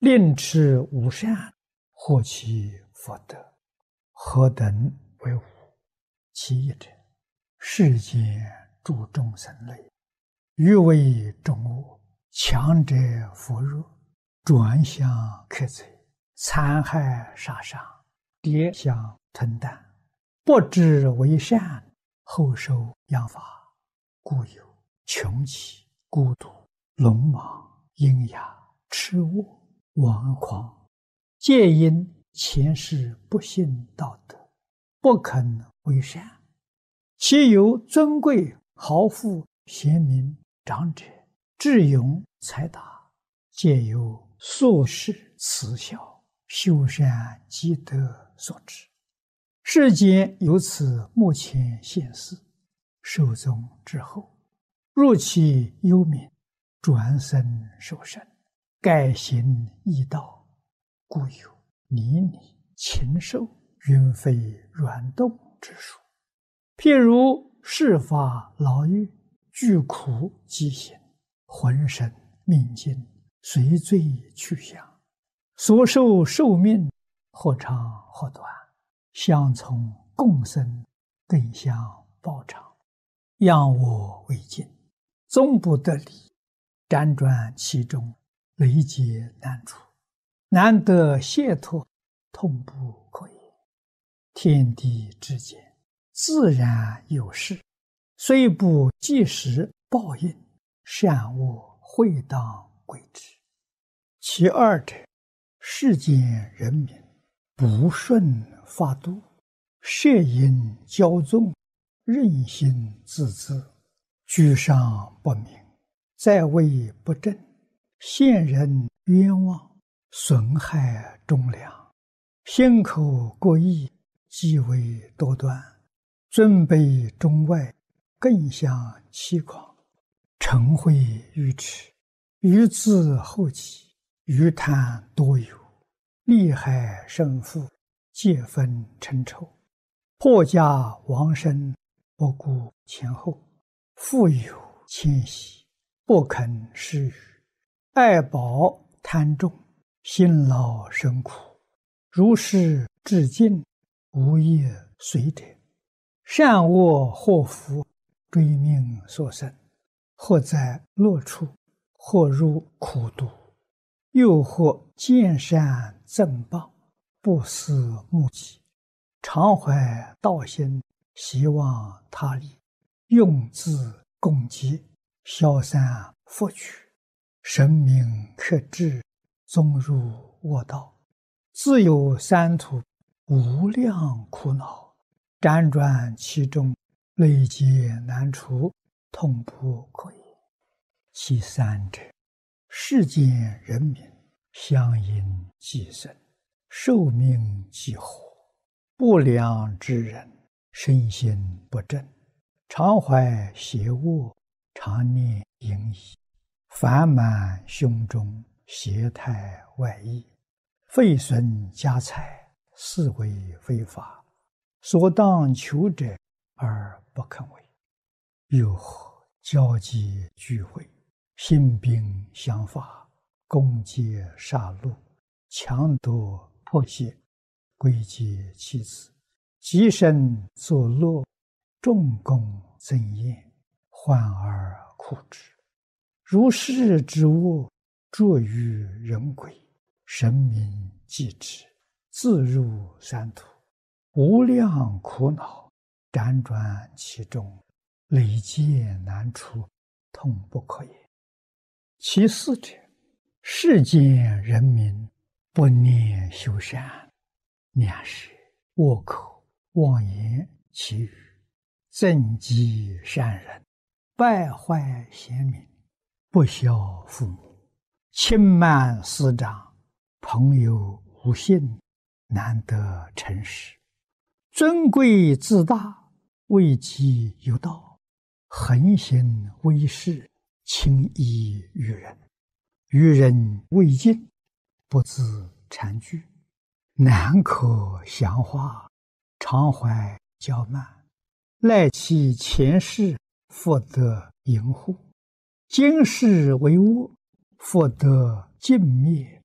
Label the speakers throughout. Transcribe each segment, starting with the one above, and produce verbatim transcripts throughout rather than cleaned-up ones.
Speaker 1: 令持无善，获其福德，何等为无？其一者，世间诸众生类，欲为众恶，强者扶弱，转向克贼，残害杀伤，跌相吞啖，不知为善，后受殃罚，故有穷奇、孤独、鲁莽、阴哑、痴卧、顽狂，皆因前世不信道德，不肯为善。其由尊贵、豪富、贤明、长者、智勇、才达，皆由宿世慈孝、修善积德所致。世间由此目前现世，寿终之后，入其幽冥，转生受生，改行异道，故有泥泞、禽兽、云飞软动之术。譬如世法牢狱，具苦疾行，浑身命尽，随罪去向，所受寿命或长或短，相从共生，更相报偿，仰我为镜，终不得离，辗转其中，累劫难除，难得解脱，痛不可言。天地之间，自然有事，虽不即时报应，善恶会当归之。其二者，世间人民不顺法度，摄引骄纵，任性自恣，居上不明，在位不正，陷人冤枉，损害忠良，心口过意，极为多端，尊卑中外，更相欺狂，嗔恚愚痴，愚自后己，愚贪多有，利害胜负，皆分成仇，破家亡身，不顾前后，富有谦息，不肯施予，爱宝贪重，辛劳生苦，如是至尽，无业随者，善恶祸福，追命所生，或在乐处，或入苦毒，又或见善赠报，不思目己，常怀道心，希望他利，用自共济，消散福取，神明克制，终入恶道，自有三途，无量苦恼，辗转其中，累劫难除，痛不可言。其三者，世间人民相因寄生，寿命既活，不良之人，身心不正，常怀邪恶，常念淫逸，烦满胸中，邪态外溢，废损家财，是为非法，所当求者而不肯为。又或交际聚会，兴兵相伐，攻击杀戮，强夺迫胁，归结妻子，极身作乐，重功增艳，患而苦之。如是之恶，著于人鬼，神明继之，自入三途，无量苦恼，辗转其中，累劫难除，痛不可言。其四者，世间人民不念修善，两是恶口妄言其语，增击善人，败坏贤明，不孝父母，轻慢师长，朋友无信，难得诚实，尊贵自大，位极有道，横行威势，轻易于人，于人未尽，不自惭惧，难可详化，常怀骄慢，赖其前世，复得淫护，今世为恶，复得尽灭，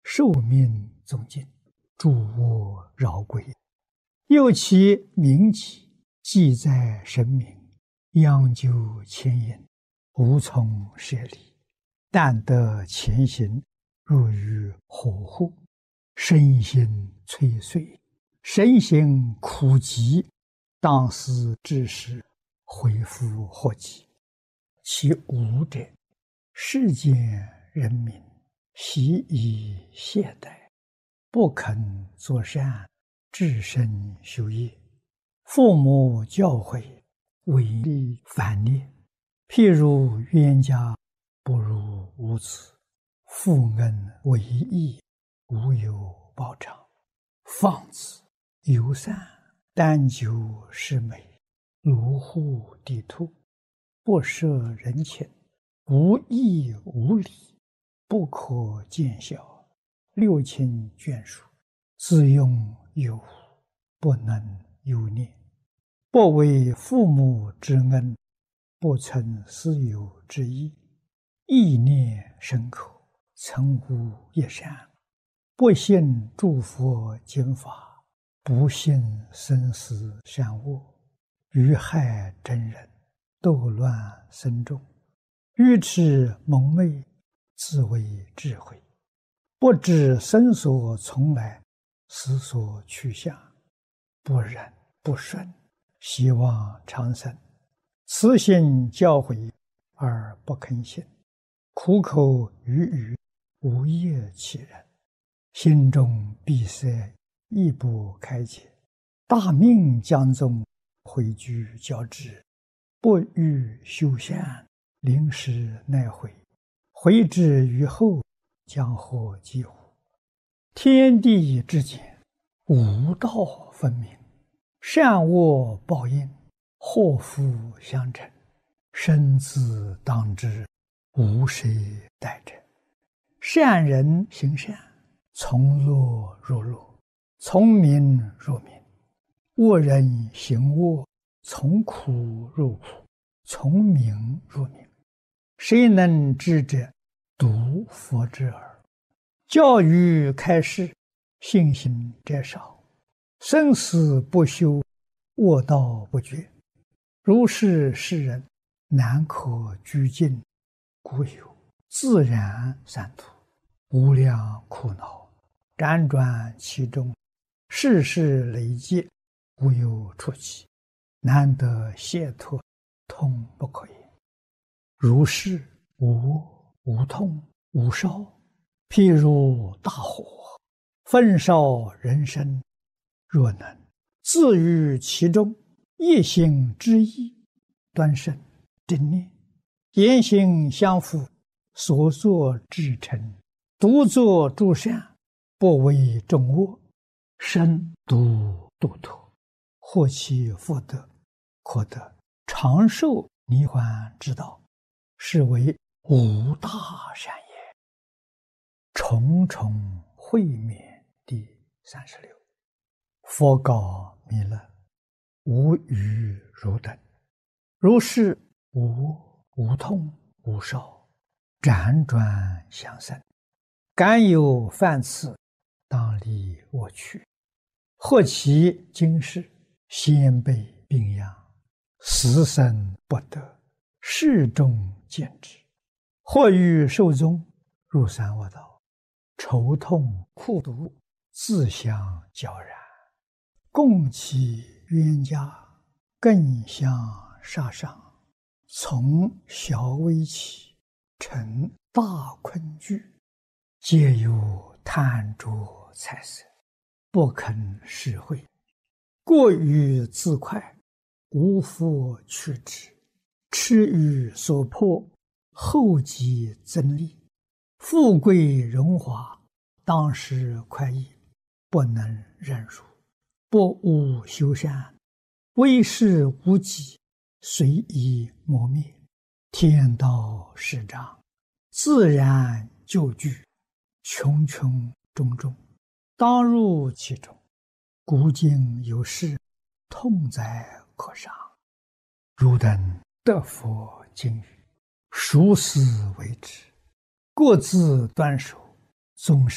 Speaker 1: 寿命总尽，诸恶绕归。又其名己，既在神明，央究牵引，无从舍离。但得前行，入于火湖，身心摧碎，身形苦极，当思之时，恢复祸及。其无者，世间人民习以懈怠，不肯作善，至身修业。父母教诲，违逆反逆。譬如冤家不如无子，父恩为义，无有报偿。放子游散，但求是美，如护地兔，不摄人情，无义无礼，不可见效。六亲眷属，自用有无，不能有念。不为父母之恩，不曾师友之义，意念深刻，曾无一善。不信诸佛经法，不信生死善恶，愚害真人，斗乱僧众，愚痴蒙昧，自为智慧。不知生所从来，死所去向，不忍不顺，希望长生。慈心教诲而不肯信，苦口语语，无业其人。心中闭塞，亦不开解。大命将宗，回居教之，不欲修善，临时奈回。回之于后，将获几乎？天地之间，无道分明，善恶报应，祸福相承。生自当之，无谁代者。善人行善，从乐入乐，从明入明；恶人行恶，从苦入苦，从明入明。谁能知者？独佛之耳。教育开示，信心者少。生死不休，恶道不绝。如是世人，难可居尽，故有自然三途，无量苦恼，辗转其中，世事累积，无有出期，难得解脱，痛不可言。如是无无痛无烧，譬如大火，焚烧人身。若能自于其中，一心之意，端慎正念，言行相符，所作至诚，独作诸善，不为众恶，身独度脱，获其福德，可得长寿涅槃之道，是为无大善也。重重会面第三十六。佛告弥勒：无余汝等，如是无无痛无烧，辗转相生，敢有犯次，当离我去。或其今世，先辈病殃，死生不得，世众见之。或欲寿终，入三恶道，愁痛苦毒，自相交然。共其冤家，更相杀伤。从小微起，成大困惧，皆有贪着财色，不肯实惠。过于自快，无复去之。痴欲所迫，后极增利。富贵荣华，当时快意，不能忍辱。不务修善，为事无己，随意磨灭。天道始彰，自然就具，穷穷种种，当入其中。古今有事，痛哉可伤。汝等得佛经语，熟思为之，各自端守，终身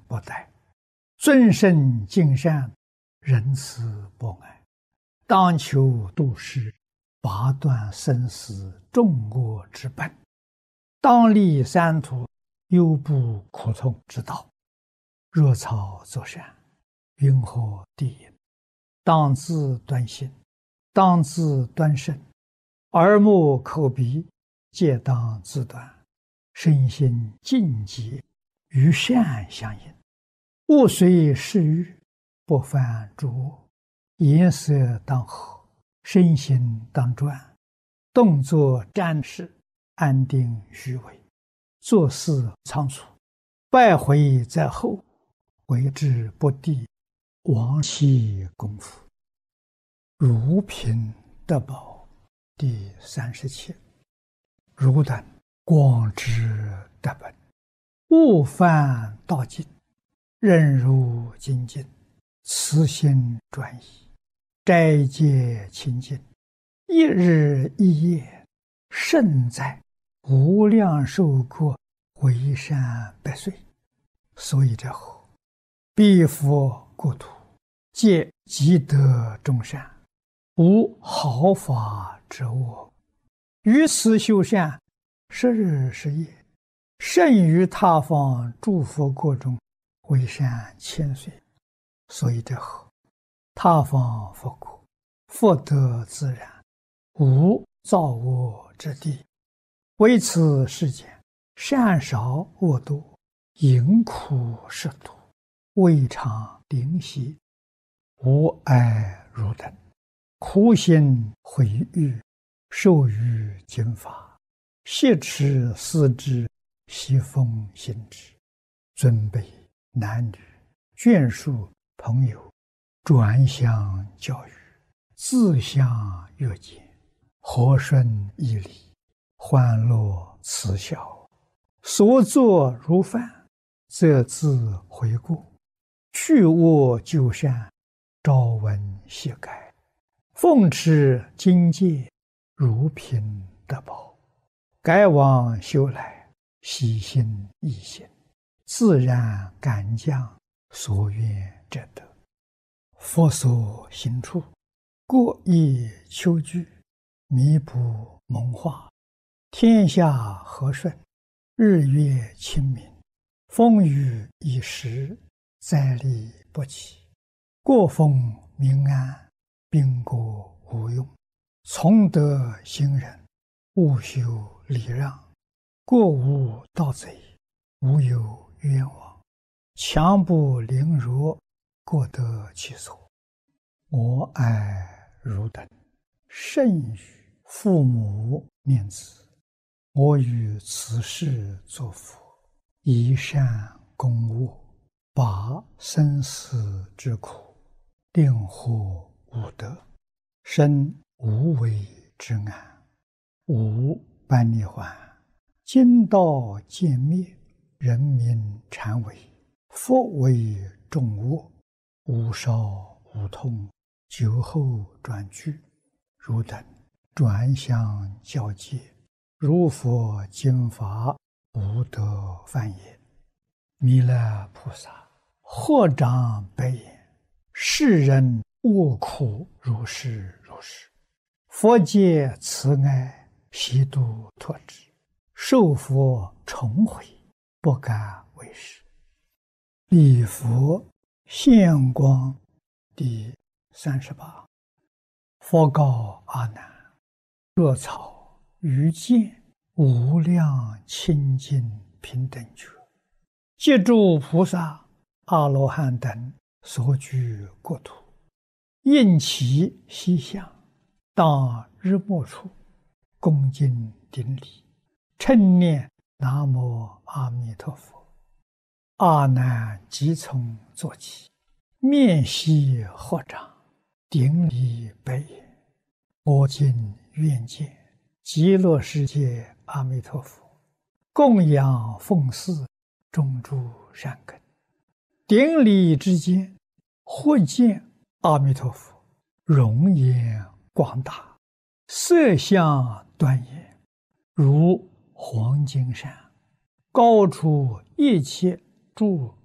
Speaker 1: 不殆，尊圣敬善，仁慈博爱，当求度世，拔断生死众恶之本，当立三途，忧怖苦痛之道。若草作善，云何地也？当自端心，当自端身，耳目口鼻皆当自端，身心净洁，与善相应。物随适欲，不犯诸恶。颜色当和，身心当专，动作瞻视，安定虚伪，做事仓促，败毁在后，为之不第，亡其功夫。如品德宝第三十七。汝等广知德本，勿犯道尽，任如精进，慈心专一，斋戒清净，一日一夜，胜在无量寿国，为善百岁。所以者何？彼佛国土，皆积德众善，无毫发之恶。于此修善，十日十夜，胜于他方诸佛国中，为善千岁。所以者何？他方佛国，福德自然，无造恶之地。为此世间，善少恶多，淫苦食多，未尝灵犀。无爱汝等，苦心毁誉，受于经法，挟持思之，习奉行之。尊卑男女，眷属朋友，转相教育，自相约见，和顺义理，欢乐慈孝，所作如饭，则自悔过，去恶就善，朝闻夕改，奉持经戒，如品德宝，改往修来，喜心易行，自然感将所愿者得。佛所行处，过意求具，弥补蒙化，天下和顺，日月清明，风雨已时，灾利不起，过风民安，兵国无用。从德行人，勿修礼让，过无盗贼，无有冤枉，强不凌弱，过得其所。我爱汝等，甚于父母念子。我于此世作佛，以善攻恶，拔生死之苦，令获无得，生无为之安，无般涅槃。今道渐灭，人民禅为，佛为众恶，无少无痛，酒后转居。汝等转相教戒，如佛经法，无得犯也。弥勒菩萨获长白言：世人恶苦如是如是，佛界慈爱，悉度脱之，受佛重悔，不敢为是。礼佛现光第三十八。佛告阿难：若草于见无量清净平等觉，借诸菩萨阿罗汉等所居国土，应其西向，当日暮处，恭敬顶礼，称念南无阿弥陀佛。阿难即从坐起，面悉合掌，顶礼白言：我今愿见极乐世界阿弥陀佛，供养奉祀，种诸善根。顶礼之间，忽见阿弥陀佛容颜广大，色相端严，如黄金山，高出一切诸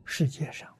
Speaker 1: 世界上